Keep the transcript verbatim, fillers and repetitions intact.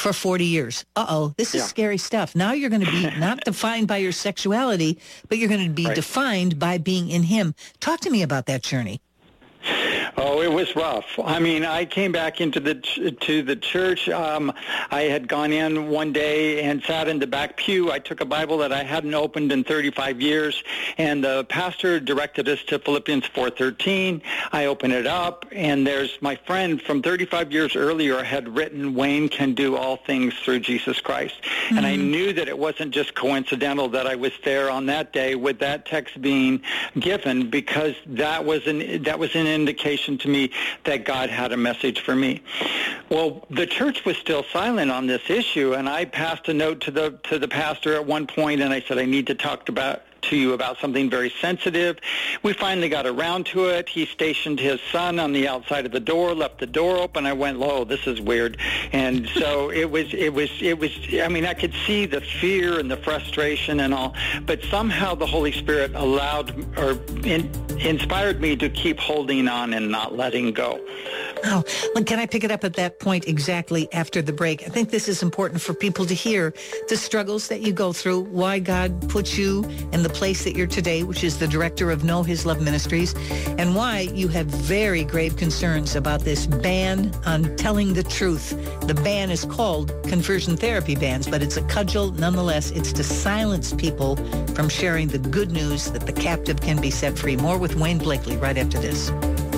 for forty years. Uh-oh, this is Yeah. scary stuff. Now you're going to be not defined by your sexuality, but you're going to be Right. defined by being in him. Talk to me about that journey. Oh, it was rough. I mean, I came back into the ch- to the church. Um, I had gone in one day and sat in the back pew. I took a Bible that I hadn't opened in thirty-five years, and the pastor directed us to Philippians four thirteen. I opened it up, and there's my friend from thirty-five years earlier had written, "Wayne can do all things through Jesus Christ." Mm-hmm. And I knew that it wasn't just coincidental that I was there on that day with that text being given, because that was an that was an indication to me that God had a message for me. Well, the church was still silent on this issue, and I passed a note to the to the pastor at one point, and I said, I need to talk about to you about something very sensitive. We finally got around to it. He stationed his son on the outside of the door, left the door open. I went, "Oh, this is weird." And so it was, it was, it was, I mean, I could see the fear and the frustration and all, but somehow the Holy Spirit allowed or in, inspired me to keep holding on and not letting go. Oh, well, can I pick it up at that point exactly after the break? I think this is important for people to hear, the struggles that you go through, why God put you in the place that you're today, which is the director of Know His Love Ministries, and why you have very grave concerns about this ban on telling the truth. The ban is called conversion therapy bans, but it's a cudgel nonetheless. It's to silence people from sharing the good news that the captive can be set free. More with Wayne Blakely right after this.